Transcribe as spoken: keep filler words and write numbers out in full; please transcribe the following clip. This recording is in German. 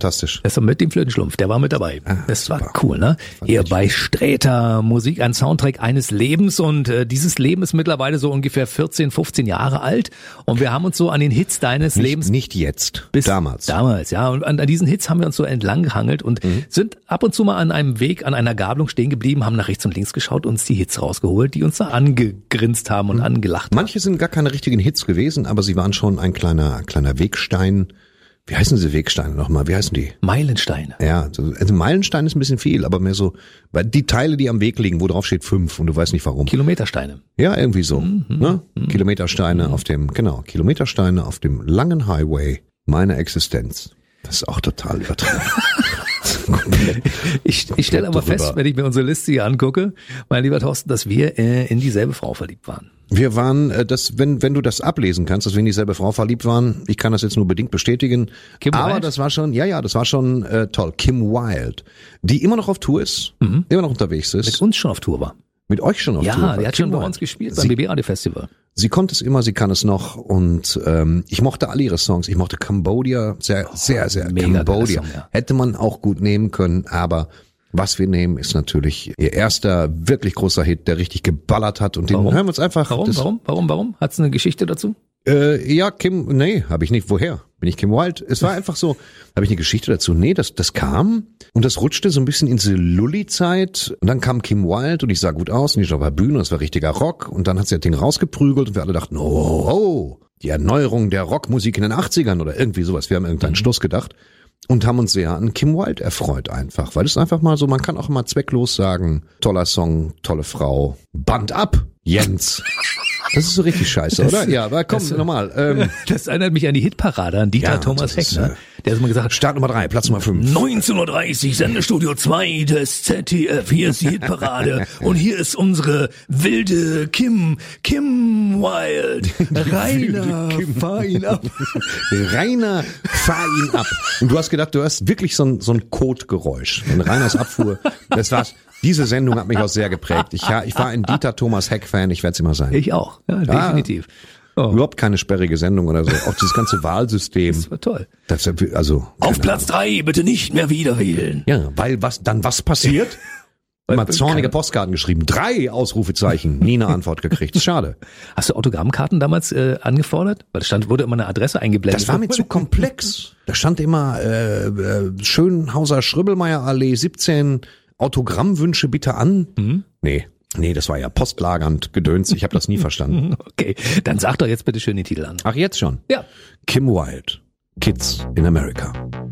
fantastisch. Das war mit dem Flötenschlumpf, der war mit dabei. Ah, das super. war cool, ne? Hier bei Sträter, Musik, ein Soundtrack eines Lebens und äh, dieses Leben ist mittlerweile so ungefähr vierzehn, fünfzehn Jahre alt und wir haben uns so an den Hits deines Nicht, Lebens... nicht jetzt, bis damals. Damals, ja. Und an, an diesen Hits haben wir uns so entlang gehangelt und mhm. sind ab und zu mal an einem Weg, an einer Gabelung stehen geblieben, haben nach rechts und links geschaut und uns die Hits rausgeholt, die uns da angegrinst haben und mhm. angelacht haben. Manche sind gar keine richtigen Hits gewesen, aber sie waren schon ein kleiner, kleiner Wegstein. Wie heißen diese Wegsteine nochmal? Wie heißen die? Meilensteine. Ja, also Meilenstein ist ein bisschen viel, aber mehr so, weil die Teile, die am Weg liegen, wo drauf steht fünf und du weißt nicht warum. Kilometersteine. Ja, irgendwie so. Mhm. Ne? Mhm. Kilometersteine mhm. auf dem, genau, Kilometersteine auf dem langen Highway meiner Existenz. Das ist auch total übertrieben. ich ich stelle aber darüber. fest, wenn ich mir unsere Liste hier angucke, mein lieber Thorsten, dass wir äh, in dieselbe Frau verliebt waren. Wir waren, äh, das, wenn wenn du das ablesen kannst, dass wir in dieselbe Frau verliebt waren, ich kann das jetzt nur bedingt bestätigen. Kim aber Wilde? Das war schon, ja, ja, das war schon äh, toll. Kim Wilde, die immer noch auf Tour ist, Mhm. immer noch unterwegs ist. Mit uns schon auf Tour war. Mit euch schon auf ja, Tour. Ja, die hat Kim schon bei Wilde. uns gespielt Sie- beim B B Radio Festival. Sie konnte es immer, sie kann es noch und ähm, ich mochte alle ihre Songs. Ich mochte Cambodia sehr, sehr, sehr. mega geiler Cambodia Song, ja. hätte man auch gut nehmen können, aber was wir nehmen, ist natürlich ihr erster wirklich großer Hit, der richtig geballert hat und den Warum? hören wir uns einfach. Warum, das, warum, warum, warum? Hat's eine Geschichte dazu? Äh, ja, Kim, nee, habe ich nicht. Woher? Bin ich Kim Wilde? Es war einfach so, habe ich eine Geschichte dazu? Nee, das das kam und das rutschte so ein bisschen in diese Lulli-Zeit und dann kam Kim Wilde und ich sah gut aus und ich war auf der Bühne, das war richtiger Rock und dann hat sie das Ding rausgeprügelt und wir alle dachten, oh, oh, die Erneuerung der Rockmusik in den achtzigern oder irgendwie sowas. Wir haben irgendeinen Schluss gedacht und haben uns sehr an Kim Wilde erfreut einfach, weil es einfach mal so, man kann auch mal zwecklos sagen, toller Song, tolle Frau, Band ab, Jens. Das ist so richtig scheiße, oder? Ja, aber komm, das, nochmal. Ähm, Das erinnert mich an die Hitparade, an Dieter Ja, Thomas Heck, das ist, ne? Der hat mal gesagt, Start Nummer drei, Platz Nummer fünf. neunzehn Uhr dreißig, Sendestudio zwei des Z D F, hier ist die Hitparade und hier ist unsere wilde Kim, Kim Wilde, Rainer, fahr ihn ab. Rainer, fahr ihn ab. Und du hast gedacht, du hast wirklich so ein, so ein Kotgeräusch. Wenn Rainers Abfuhr, das war's. Diese Sendung hat mich auch sehr geprägt. Ich, ich war ein Dieter Thomas Heck-Fan, ich werde es immer sein. Ich auch, ja, definitiv. Oh, Überhaupt keine sperrige Sendung oder so. Auch dieses ganze Wahlsystem. das war toll. Das, also, Auf keine Platz drei bitte nicht mehr wieder wählen. Ahnung. Ja, weil was, dann was passiert? Immer zornige Postkarten geschrieben. Drei Ausrufezeichen. Nie eine Antwort gekriegt. Schade. Hast du Autogrammkarten damals äh, angefordert? Weil da stand, wurde immer eine Adresse eingeblendet. Das war mir zu komplex. Da stand immer äh, äh, Schönhauser Schröbelmeier Allee siebzehn, Autogrammwünsche bitte an. Mhm. Nee, nee, das war ja postlagernd Gedöns. Ich habe das nie verstanden. Okay, dann sag doch jetzt bitte schön den Titel an. Ach, jetzt schon. Ja. Kim Wilde, Kids in America.